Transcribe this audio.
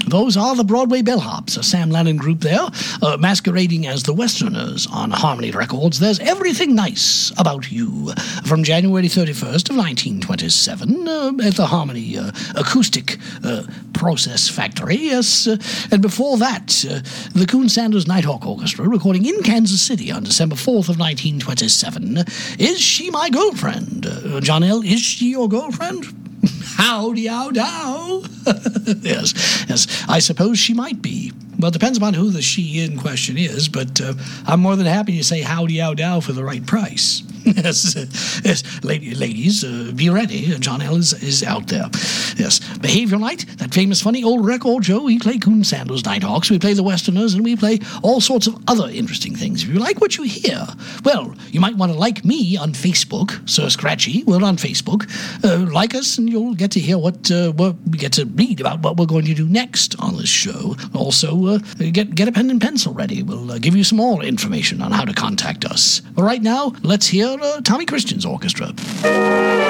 Those are the Broadway Bellhops, a Sam Lannon group there, masquerading as the Westerners on Harmony Records. There's Everything Nice About You, from January 31st of 1927, at the Harmony Acoustic Process Factory, yes. And before that, the Coon Sanders Nighthawk Orchestra, recording in Kansas City on December 4th of 1927, Is She My Girlfriend? John L., is she your girlfriend? Howdy, how dow. Yes, I suppose she might be. Well, it depends upon who the she in question is, but I'm more than happy to say howdy, how dow for the right price. Yes, ladies, be ready. John L. is out there. Yes, Behavior Night, that famous funny old record show. We play Coon Sanders Nighthawks, we play the Westerners, and we play all sorts of other interesting things. If you like what you hear, well, you might want to like me on Facebook, Sir Scratchy. We're on Facebook. Like us, and you'll get to hear what we get to read about what we're going to do next on this show. Also, get a pen and pencil ready. We'll give you some more information on how to contact us. But right now, let's hear Tommy Christian's orchestra.